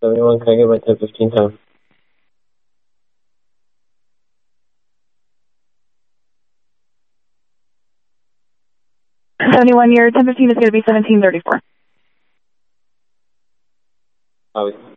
71, can I get my 10:15 time? 71, your 10:15 is going to be 17:34. Obviously.